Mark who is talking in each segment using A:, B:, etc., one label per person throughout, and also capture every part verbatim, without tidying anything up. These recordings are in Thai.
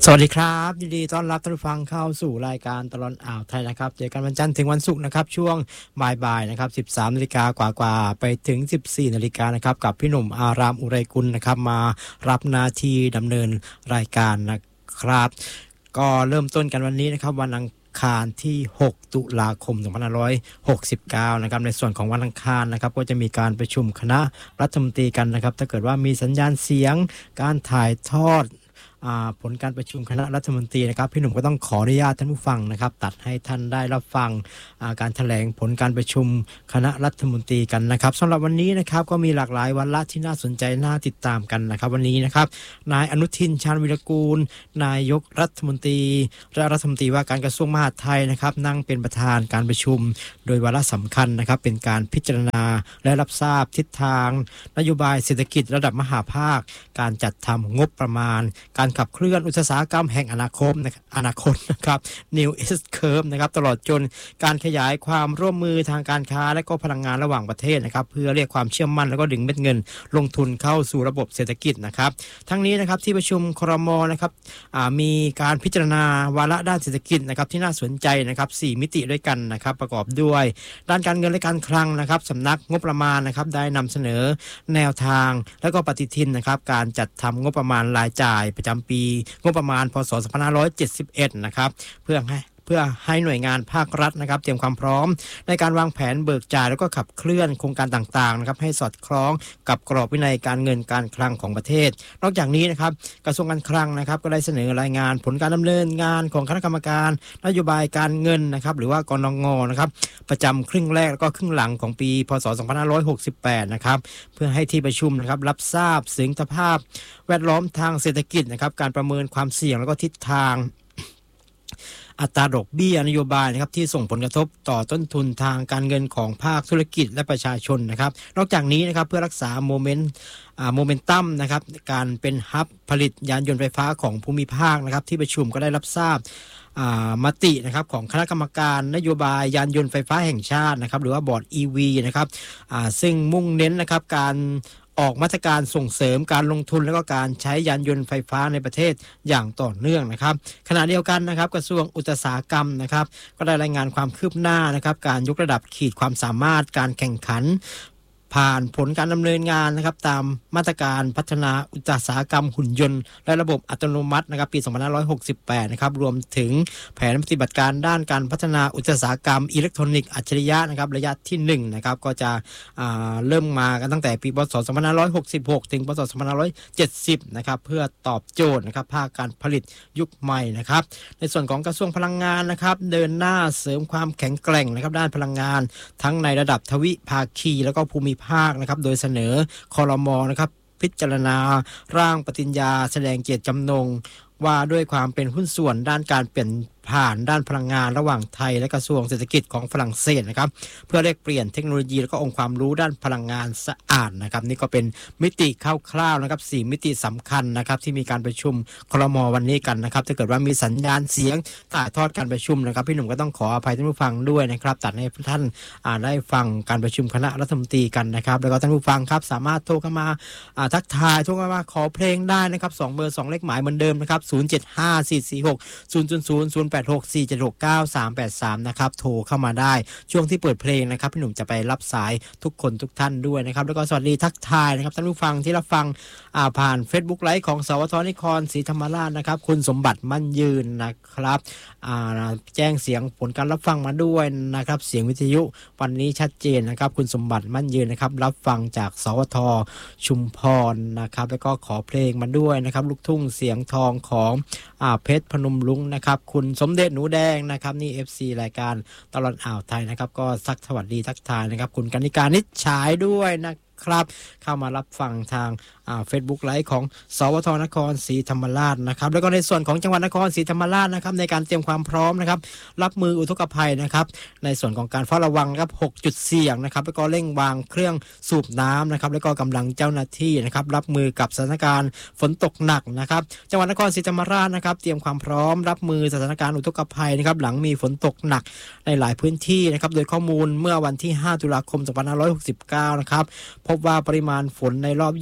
A: สวัสดีครับยินดีต้อนรับท่านผู้ฟังเข้าสู่รายการตลอดอ่าวไทยนะครับเจอกันวันจันทร์ถึงวันศุกร์นะครับช่วงบ่ายๆนะครับสิบสามนาฬิกากว่าๆไปถึงสิบสี่นาฬิกานะครับกับพี่หนุ่มอารามอุไรกุลนะครับมารับหน้าที่ดำเนินรายการนะครับก็เริ่มต้นกันวันนี้นะครับวันอังคารที่หกตุลาคมสองพันห้าร้อยหกสิบเก้านะครับในส่วนของวันอังคารนะครับก็จะมีการประชุมคณะรัฐมนตรีกันนะครับถ้าเกิดว่ามีสัญญาณเสียงการถ่ายทอดผลการประชุมคณะรัฐมนตรีนะครับพี่หนุ่มก็ต้องขออนุญาตท่านผู้ฟังนะครับตัดให้ท่านได้รับฟังการแถลงผลการประชุมคณะรัฐมนตรีกันนะครับสำหรับวันนี้นะครับก็มีหลากหลายวาระที่น่าสนใจน่าติดตามกันนะครับวันนี้นะครับนายอนุทินชาญวิรากูลนายกรัฐมนตรีและรัฐมนตรีว่าการกระทรวงมหาดไทยนะครับนั่งเป็นประธานการประชุมโดยวาระสำคัญนะครับเป็นการพิจารณาและรับทราบทิศทางนโยบายเศรษฐกิจระดับมหาภาคการจัดทำงบประมาณการขับเคลื่อนอุตสาหกรรมแห่งอนาคตอนาคตนะครับ New S Curve นะครับตลอดจนการขยายความร่วมมือทางการค้าและก็พลังงานระหว่างประเทศนะครับเพื่อเรียกความเชื่อมั่นแล้วก็ดึงเม็ดเงินลงทุนเข้าสู่ระบบเศรษฐกิจนะครับทั้งนี้นะครับที่ประชุมครม.นะครับมีการพิจารณาวาระด้านเศรษฐกิจนะครับที่น่าสนใจนะครับสี่มิติด้วยกันนะครับประกอบด้วยด้านการเงินและการคลังนะครับสำนักงบประมาณนะครับได้นำเสนอแนวทางและก็ปฏิทินนะครับการจัดทำงบประมาณรายจ่ายประจำปีงบประมาณพ.ศ. สองพันห้าร้อยเจ็ดสิบเอ็ดนะครับเพื่อให้เพื่อให้หน่วยงานภาครัฐนะครับเตรียมความพร้อมในการวางแผนเบิกจ่ายแล้วก็ขับเคลื่อนโครงการต่างๆนะครับให้สอดคล้องกับกรอบวินัยการเงินการคลังของประเทศนอกจากนี้นะครับกระทรวงการคลังนะครับก็ได้เสนอรายงานผลการดำเนินงานของคณะกรรมการนโยบายการเงินนะครับหรือว่ากนง.นะครับประจำครึ่งแรกแล้วก็ครึ่งหลังของปีพ.ศ. สองพันห้าร้อยหกสิบแปดนะครับเพื่อให้ที่ประชุมนะครับรับทราบถึงสภาพแวดล้อมทางเศรษฐกิจนะครับการประเมินความเสี่ยงแล้วก็ทิศทางอัตราดอกเบี้ยนโยบายนะครับที่ส่งผลกระทบต่อต้นทุนทางการเงินของภาคธุรกิจและประชาชนนะครับนอกจากนี้นะครับเพื่อรักษาโมเมนต์โมเมนตัมนะครับการเป็นฮับผลิตยานยนต์ไฟฟ้าของภูมิภาคนะครับที่ประชุมก็ได้รับทราบมตินะครับของคณะกรรมการนโยบายยานยนต์ไฟฟ้าแห่งชาตินะครับหรือว่าบอร์ด อี วี นะครับซึ่งมุ่งเน้นนะครับการออกมาตรการส่งเสริมการลงทุนและก็การใช้ยานยนต์ไฟฟ้าในประเทศอย่างต่อเนื่องนะครับขณะเดียวกันนะครับกระทรวงอุตสาหกรรมนะครับก็ได้รายงานความคืบหน้านะครับการยกระดับขีดความสามารถการแข่งขันผ่านผลการดำเนินงานนะครับตามมาตรการพัฒนาอุตสาหกรรมหุ่นยนต์และระบบอัตโนมัตินะครับปีสองพันห้าร้อยหกสิบแปดนะครับรวมถึงแผนปฏิบัติการด้านการพัฒนาอุตสาหกรรมอิเล็กทรอนิกส์อัจฉริยะนะครับระยะที่หนึ่งนะครับก็จะเริ่มมากันตั้งแต่ปีพ.ศ. สองพันห้าร้อยหกสิบหกถึงพ.ศ. สองพันห้าร้อยเจ็ดสิบนะครับเพื่อตอบโจทย์นะครับภาคการผลิตยุคใหม่นะครับในส่วนของกระทรวงพลังงานนะครับเดินหน้าเสริมความแข็งแกร่งนะครับด้านพลังงานทั้งในระดับทวิภาคีแล้วก็ภูมิภาคนะครับโดยเสนอครม.นะครับพิจารณาร่างปฏิญญาแสดงเจตจำนงว่าด้วยความเป็นหุ้นส่วนด้านการเปลี่ยนผ่านด้านพลังงานระหว่างไทยและกระทรวงเศรษฐกิจของฝรั่งเศสนะครับเพื่อแลกเปลี่ยนเทคโนโลยีและก็องค์ความรู้ด้านพลังงานสะอาดนะครับนี่ก็เป็นมิติคร่าวๆนะครับสี่มิติสำคัญนะครับที่มีการประชุมครม.วันนี้กันนะครับถ้าเกิดว่ามีสัญญาณเสียงถ่ายทอดการประชุมนะครับพี่หนุ่มก็ต้องขออภัยท่านผู้ฟังด้วยนะครับตัดให้ท่านได้ฟังการประชุมคณะรัฐมนตรีกันนะครับแล้วก็ท่านผู้ฟังครับสามารถโทรเข้ามาทักทายโทรเข้ามาขอเพลงได้นะครับสองเบอร์สองเลขหมายเหมือนเดิมนะครับศูนย์ เจ็ด ห้า สี่ สี่ หก ศูนย์ ศูนย์ ศูนย์ ศูนย์ แปด หก สี่ เจ็ด หก เก้า สาม แปด สามนะครับโทรเข้ามาได้ช่วงที่เปิดเพลงนะครับพี่หนุ่มจะไปรับสายทุกคนทุกท่านด้วยนะครับแล้วก็สวัสดีทักทายนะครับท่านผู้ฟังที่รับฟังผ่าน Facebook ไลฟ์ของสวทนครศรีธรรมราชนะครับคุณสมบัติมั่นยืนนะครับแจ้งเสียงผลการรับฟังมาด้วยนะครับเสียงวิทยุวันนี้ชัดเจนนะครับคุณสมบัติมั่นยืนนะครับรับฟังจากสวทชุมพรนะครับแล้วก็ขอเพลงมาด้วยนะครับลูกทุ่งเสียงทองของเพชรพนมรุ้งนะครับคุณสมเด็จหนูแดงนะครับนี่ เอฟ ซี รายการตลอดอ่าวไทยนะครับก็สักสวัสดีทักทายนะครับคุณกนิการนิชฉายด้วยนะครับเข้ามารับฟังทางอ่า Facebook ไลฟ์ของสวทนครศรีธรรมราชนะครับแล้วก็ในส่วนของจังหวัดนครศรีธรรมราชนะครับในการเตรียมความพร้อมนะครับรับมืออุทกภัยนะครับในส่วนของการเฝ้าระวังครับหกจุดเสี่ยงนะครับแล้วก็เร่งวางเครื่องสูบน้ำนะครับแล้วก็กำลังเจ้าหน้าที่นะครับรับมือกับสถานการณ์ฝนตกหนักนะครับจังหวัดนครศรีธรรมราชนะครับเตรียมความพร้อมรับมือสถานการณ์อุทกภัยนะครับหลังมีฝนตกหนักในหลายพื้นที่นะครับโดยข้อมูลเมื่อวันที่ห้าตุลาคมสองพันห้าร้อยหกสิบเก้านะครับพบว่าปริมาณฝนในรอบยี่สิบสี่ชั่ว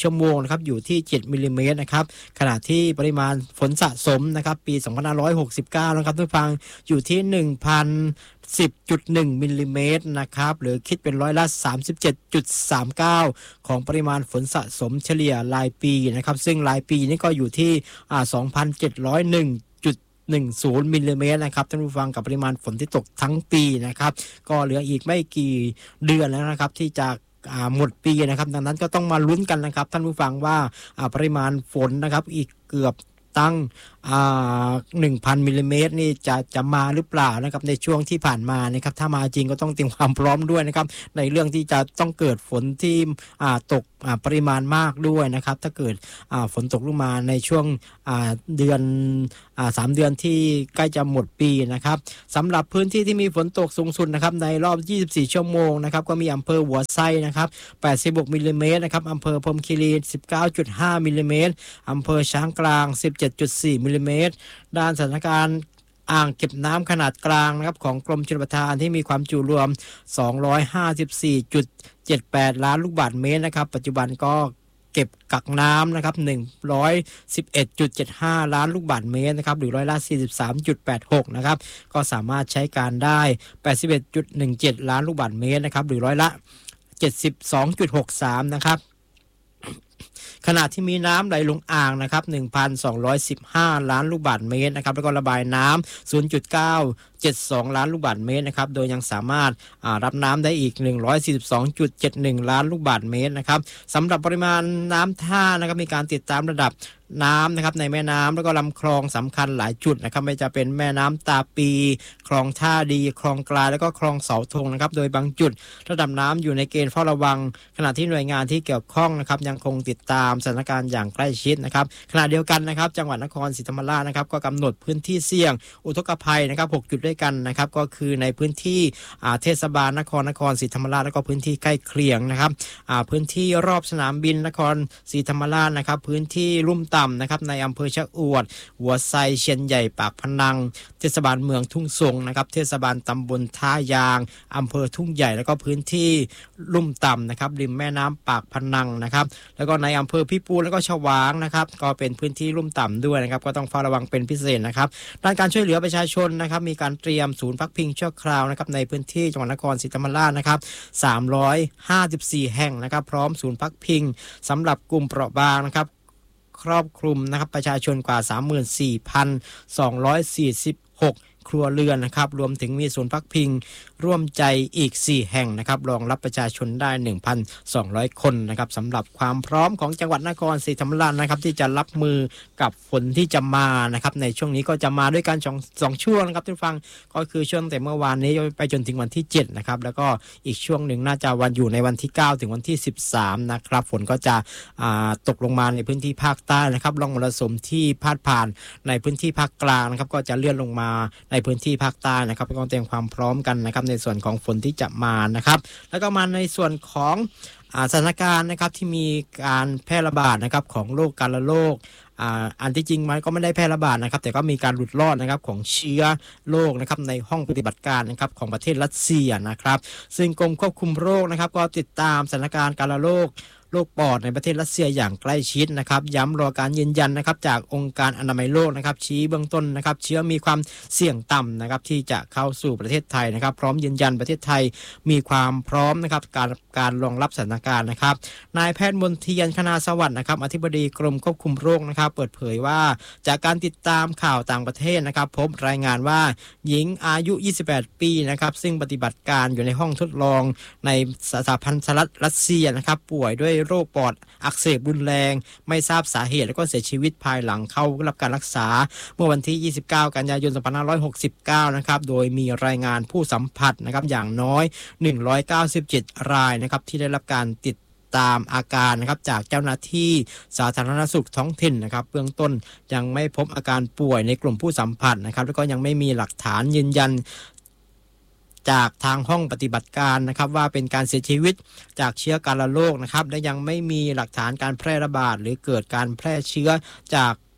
A: ชั่วโมงนะครับอยู่ที่เจ็ดมิลลิเมตรนะครับขณะที่ปริมาณฝนสะสมนะครับปีสองพันห้าร้อยหกสิบเก้านะครับทุกฟังอยู่ที่ หนึ่งพันสิบจุดหนึ่ง มิลลิเมตรนะครับหรือคิดเป็นร้อยละ สามสิบเจ็ดจุดสามเก้า ของปริมาณฝนสะสมเฉลี่ยรายปีนะครับซึ่งรายปีนี้ก็อยู่ที่อ่า สองพันเจ็ดร้อยหนึ่งจุดหนึ่งศูนย์ มิลลิเมตรนะครับท่านผู้ฟังกับปริมาณฝนที่ตกทั้งปีนะครับก็เหลืออีกไม่กี่เดือนแล้วนะครับที่จะหมดปีนะครับดังนั้นก็ต้องมาลุ้นกันนะครับท่านผู้ฟังว่าปริมาณฝนนะครับอีกเกือบตั้งอ่า หนึ่งพัน มิลลิเมตรนี่จะจะมาหรือเปล่านะครับในช่วงที่ผ่านมานะครับถ้ามาจริงก็ต้องเตรียมความพร้อมด้วยนะครับในเรื่องที่จะต้องเกิดฝนที่อ่าตกอ่าปริมาณมากด้วยนะครับถ้าเกิดอ่าฝนตกลงมาในช่วงอ่าเดือนอ่าสามเดือนที่ใกล้จะหมดปีนะครับสำหรับพื้นที่ที่มีฝนตกสูงสุดนะครับในรอบยี่สิบสี่ชั่วโมงนะครับก็มีอำเภอหัวไซนะครับแปดสิบหกมิลลิเมตรนะครับอำเภอพรหมคีรี สิบเก้าจุดห้า มิลลิเมตรอำเภอช้างกลาง สิบเจ็ดจุดสี่ มิลลิเมตรด้านสถานการณ์อ่างเก็บน้ำขนาดกลางนะครับของกรมชลประทานที่มีความจุรวม สองร้อยห้าสิบสี่จุดเจ็ดแปด ล้านลูกบาศก์เมตรนะครับปัจจุบันก็เก็บกักน้ำนะครับหนึ่งร้อยสิบเอ็ดจุดเจ็ดห้า ล้านลูกบาศก์เมตรนะครับหรือร้อยละ สี่สิบสามจุดแปดหก นะครับก็สามารถใช้การได้ แปดสิบเอ็ดจุดหนึ่งเจ็ด ล้านลูกบาศก์เมตรนะครับหรือร้อยละ เจ็ดสิบสองจุดหกสาม นะครับขณะที่มีน้ำไหลลงอ่างนะครับ หนึ่งพันสองร้อยสิบห้า ล้านลูกบาศก์เมตรนะครับแล้วก็ระบายน้ำ ศูนย์จุดเก้าเจ็ดสอง ล้านลูกบาศก์เมตรนะครับโดยยังสามารถรับน้ำได้อีก หนึ่งร้อยสี่สิบสองจุดเจ็ดหนึ่ง ล้านลูกบาศก์เมตรนะครับสำหรับปริมาณน้ำท่านะครับมีการติดตามระดับน้ำนะครับในแม่น้ำแล้วก็ลำคลองสำคัญหลายจุดนะครับไม่จะเป็นแม่น้ำตาปีคลองท่าดีคลองกลายแล้วก็คลองเสาธงนะครับโดยบางจุดระดับน้ำอยู่ในเกณฑ์เฝ้าระวังขณะที่หน่วยงานที่เกี่ยวข้องนะครับยังคงติดตามสถานการณ์อย่างใกล้ชิดนะครับขณะเดียวกันนะครับจังหวัดนครศรีธรรมราชนะครับก็กำหนดพื้นที่เสี่ยงอุทกภัยนะครับหกจุดด้วยกันนะครับก็คือในพื้นที่เทศบาลนครนครศรีธรรมราชแล้วก็พื้นที่ใกล้เคียงนะครับพื้นที่รอบสนามบินนครศรีธรรมราชนะครับพื้นที่ลุ่มต่ำนะครับในอำเภอชะอวดหัวไซเชียนใหญ่ปากพนังเทศบาลเมืองทุ่งสงนะครับเทศบาลตำบลท่ายางอำเภอทุ่งใหญ่แล้วก็พื้นที่ลุ่มต่ำนะครับริมแม่น้ำปากพนังนะครับแล้วก็ในอำเภอพิปูนแล้วก็ฉวางนะครับก็เป็นพื้นที่ลุ่มต่ำด้วยนะครับก็ต้องเฝ้าระวังเป็นพิเศษนะครับด้านการช่วยเหลือประชาชนนะครับมีการเตรียมศูนย์พักพิงชั่วคราวนะครับในพื้นที่จังหวัดนครศรีธรรมราชนะครับสามร้อยห้าสิบสี่แห่งนะครับพร้อมศูนย์พักพิงสำหรับกลุ่มเปราะบางนะครับครอบคลุมนะครับประชาชนกว่า สามหมื่นสี่พันสองร้อยสี่สิบหก ครัวเรือนนะครับรวมถึงมีศูนย์พักพิงร่วมใจอีกสี่แห่งนะครับรองรับประชาชนได้ หนึ่งพันสองร้อย คนนะครับสำหรับความพร้อมของจังหวัดนครศรีธรรมราชนะครับที่จะรับมือกับฝนที่จะมานะครับในช่วงนี้ก็จะมาด้วยกันสองสองช่วงนะครับทุกฟังก็คือช่วงแต่เมื่อวานนี้ไปจนถึงวันที่เจ็ดนะครับแล้วก็อีกช่วงหนึ่งน่าจะวันอยู่ในวันที่เก้าถึงวันที่สิบสามนะครับฝนก็จะตกลงมาในพื้นที่ภาคใต้นะครับร่องมรสุมที่พาดผ่านในพื้นที่ภาคกลางนะครับก็จะเลื่อนลงมาในพื้นที่ภาคใต้นะครับก็เตรียมความพร้อมกันนะครับในส่วนของฝนที่จะมานะครับแล้วก็มาในส่วนของสถานการณ์นะครับที่มีการแพร่ระบาดนะครับของโรคกาฬโรคอ่าอันที่จริงมันก็ไม่ได้แพร่ระบาดนะครับแต่ก็มีการหลุดรอดนะครับของเชื้อโรคนะครับในห้องปฏิบัติการนะครับของประเทศรัสเซียนะครับซึ่งกรมควบคุมโรคนะครับก็ติดตามสถานการณ์กาฬโรคโรคปอดในประเทศรัสเซียอย่างใกล้ชิดนะครับย้ำรอการยืนยันนะครับจากองค์การอนามัยโลกนะครับชี้เบื้องต้นนะครับเชื้อมีความเสี่ยงต่ำนะครับที่จะเข้าสู่ประเทศไทยนะครับพร้อมยืนยันประเทศไทยมีความพร้อมนะครับการการรองรับสถานการณ์นะครับนายแพทย์มนเทียนคณาสวัสดิ์นะครับอธิบดีกรมควบคุมโรคนะครับเปิดเผยว่าจากการติดตามข่าวต่างประเทศนะครับพบรายงานว่าหญิงอายุยี่สิบแปดปีนะครับซึ่งปฏิบัติการอยู่ในห้องทดลองในสหพันธรัฐรัสเซียนะครับป่วยด้วยโรคปอดอักเสบรุนแรงไม่ทราบสาเหตุแล้วก็เสียชีวิตภายหลังเข้ารับการรักษาเมื่อวันที่ยี่สิบเก้ากันยายนสองพันห้าร้อยหกสิบเก้านะครับโดยมีรายงานผู้สัมผัสนะครับอย่างน้อยหนึ่งร้อยเก้าสิบเจ็ดรายนะครับที่ได้รับการติดตามอาการนะครับจากเจ้าหน้าที่สาธารณสุขท้องถิ่นนะครับเบื้องต้นยังไม่พบอาการป่วยในกลุ่มผู้สัมผัสนะครับแล้วก็ยังไม่มีหลักฐานยืนยันจากทางห้องปฏิบัติการนะครับว่าเป็นการเสียชีวิตจากเชื้อกาฬโรคนะครับและยังไม่มีหลักฐานการแพร่ระบาดหรือเกิดการแพร่เชื้อจาก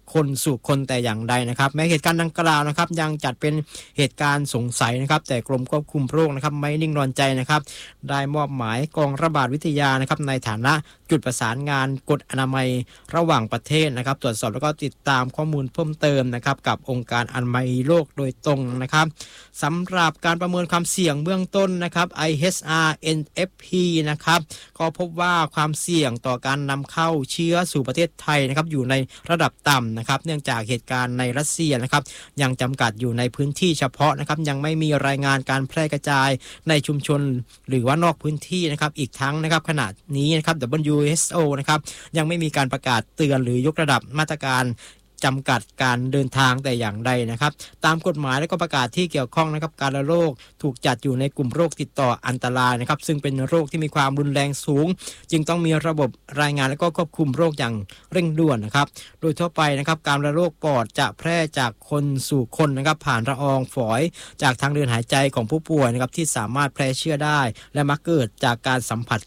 A: คนสู่คนแต่อย่างใดนะครับแม้เหตุการณ์ดังกล่าวนะครับยังจัดเป็นเหตุการณ์สงสัยนะครับแต่กรมควบคุมโรคนะครับไม่นิ่งนอนใจนะครับได้มอบหมายกองระบาดวิทยานะครับในฐานะจุดประสานงานกฎอนามัยระหว่างประเทศนะครับตรวจสอบแล้วก็ติดตามข้อมูลเพิ่มเติมนะครับกับองค์การอนามัยโลกโดยตรงนะครับสำหรับการประเมินความเสี่ยงเบื้องต้นนะครับ ไอ เอช อาร์ เอ็น เอฟ พี นะครับก็พบว่าความเสี่ยงต่อการนำเข้าเชื้อสู่ประเทศไทยนะครับอยู่ในระดับต่ำนะครับเนื่องจากเหตุการณ์ในรัสเซียนะครับยังจำกัดอยู่ในพื้นที่เฉพาะนะครับยังไม่มีรายงานการแพร่กระจายในชุมชนหรือว่านอกพื้นที่นะครับอีกทั้งนะครับขณะนี้นะครับ ดับเบิลยู เอช โอ นะครับยังไม่มีการประกาศเตือนหรือยกระดับมาตรการจำกัดการเดินทางแต่อย่างใดนะครับตามกฎหมายและก็ประกาศที่เกี่ยวข้องนะครับการละโรคถูกจัดอยู่ในกลุ่มโรคติดต่ออันตรายนะครับซึ่งเป็นโรคที่มีความรุนแรงสูงจึงต้องมีระบบรายงานและก็ควบคุมโรคอย่างเร่งด่วนนะครับโดยทั่วไปนะครับการละโรคปอดจะแพร่จากคนสู่คนนะครับผ่านละอองฝอยจากทางเดินหายใจของผู้ป่วยนะครับที่สามารถแพร่เชื้อได้และมักเกิดจากการสัมผัส